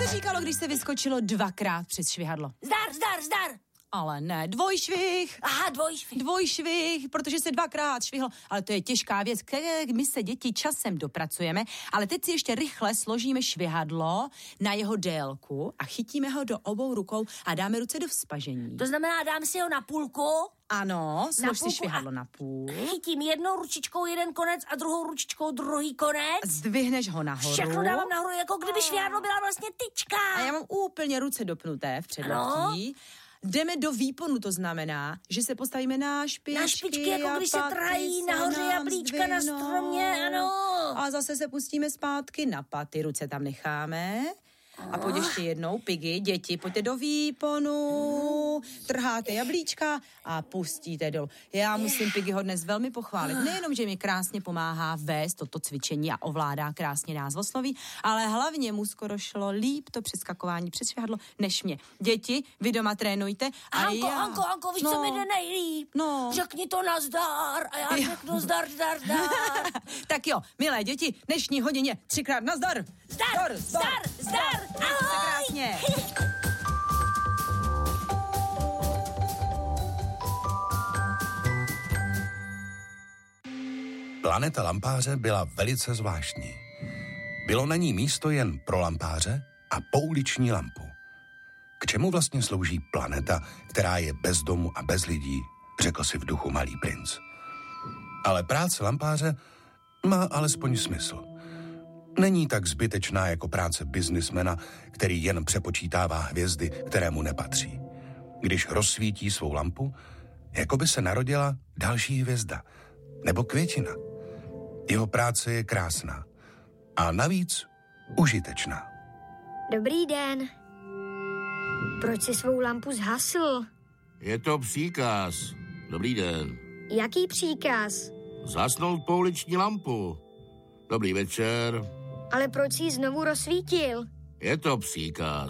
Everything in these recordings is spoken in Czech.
se říkalo, když se vyskočilo 2krát přes švihadlo? Zdar. Ale ne, dvojšvih. Aha, dvojšvih. Dvojšvih, protože se 2krát švihlo. Ale to je těžká věc, které my se děti časem dopracujeme. Ale teď si ještě rychle složíme švihadlo na jeho délku a chytíme ho do obou rukou a dáme ruce do vzpažení. To znamená, dám si ho na půlku. Ano, slož si švihadlo na půl. Chytím jednou ručičkou jeden konec a druhou ručičkou druhý konec. Zdvihneš ho nahoru. Všechno dávám nahoru, jako kdyby švihadlo byla vlastně tyčka. A já mám úplně ruce dopnuté v předloktí. Jdeme do výponu, to znamená, že se postavíme na špičky. Na špičky, jako když se trhají nahoře jablíčka na stromě, ano. A zase se pustíme zpátky na paty, ruce tam necháme. A pojď ještě jednou, Piggy, děti, pojďte do výponu, trháte jablíčka a pustíte dolů. Já musím Piggyho dnes velmi pochválit. Nejenom, že mi krásně pomáhá vést toto cvičení a ovládá krásně názvosloví, ale hlavně mu skoro šlo líp to přeskakování přes švihadlo než mě. Děti, vy doma trénujte a Hanko, víš, co mi jde nejlíp? Řekni to nazdar a já řeknu zdar. Tak jo, milé děti, dnešní hodině 3krát nazdar. Zdar. Ahoj. Krásně. Planeta lampáře byla velice zvláštní. Bylo na ní místo jen pro lampáře a pouliční lampu. K čemu vlastně slouží planeta, která je bez domu a bez lidí, řekl si v duchu malý princ. Ale práce lampáře má alespoň smysl. Není tak zbytečná jako práce biznismena, který jen přepočítává hvězdy, které mu nepatří. Když rozsvítí svou lampu, jako by se narodila další hvězda nebo květina. Jeho práce je krásná a navíc užitečná. Dobrý den. Proč si svou lampu zhasl? Je to příkaz. Dobrý den. Jaký příkaz? Zhasnout pouliční lampu. Dobrý večer. Ale proč jsi ji znovu rozsvítil? Je to příkaz.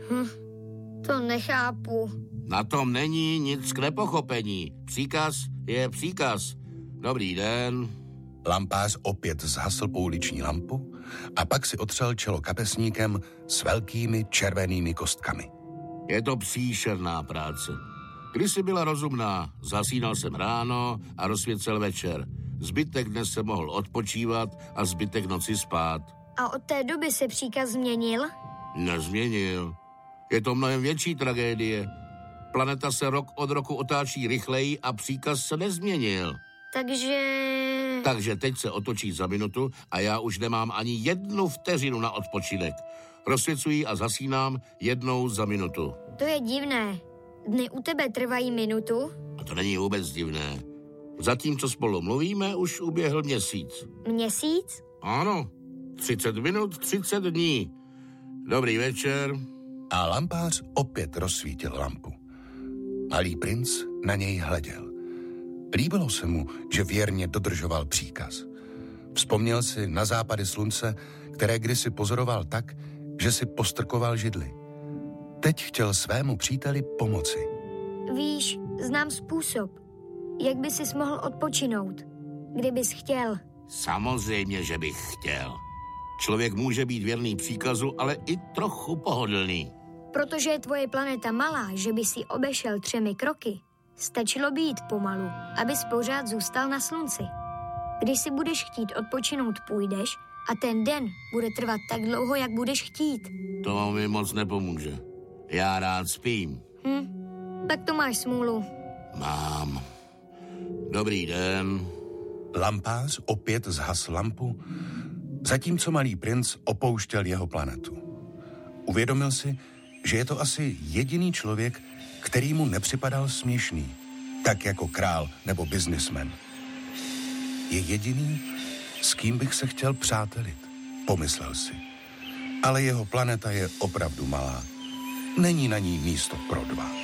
To nechápu. Na tom není nic k nepochopení. Příkaz je příkaz. Dobrý den. Lampář opět zhasl pouliční lampu a pak si otřel čelo kapesníkem s velkými červenými kostkami. Je to příšerná práce. Kdysi byla rozumná, zasínal jsem ráno a rozsvěcel večer. Zbytek dne se mohl odpočívat a zbytek noci spát. A od té doby se příkaz změnil? Nezměnil. Je to mnohem větší tragédie. Planeta se rok od roku otáčí rychleji a příkaz se nezměnil. Takže teď se otočí za minutu a já už nemám ani 1 vteřinu na odpočinek. Rozsvěcuji a zasínám 1 za minutu. To je divné. Dny u tebe trvají minutu? A to není vůbec divné. Zatímco spolu mluvíme, už uběhl měsíc. Měsíc? Ano, 30 minut, 30 dní. Dobrý večer. A lampář opět rozsvítil lampu. Malý princ na něj hleděl. Líbilo se mu, že věrně dodržoval příkaz. Vzpomněl si na západy slunce, které kdysi pozoroval tak, že si postrkoval židli. Teď chtěl svému příteli pomoci. Víš, znám způsob, jak by sis mohl odpočinout, kdybys chtěl. Samozřejmě, že bych chtěl. Člověk může být věrný příkazu, ale i trochu pohodlný. Protože je tvoje planeta malá, že by si obešel 3 kroky, stačilo být pomalu, abys pořád zůstal na slunci. Když si budeš chtít odpočinout, půjdeš a ten den bude trvat tak dlouho, jak budeš chtít. To mi moc nepomůže. Já rád spím. Tak to máš smůlu. Mám. Dobrý den. Lampář opět zhasl lampu, zatímco malý princ opouštěl jeho planetu. Uvědomil si, že je to asi jediný člověk, který mu nepřipadal směšný, tak jako král nebo biznismen. Je jediný, s kým bych se chtěl přátelit, pomyslel si. Ale jeho planeta je opravdu malá. Není na ní místo pro 2.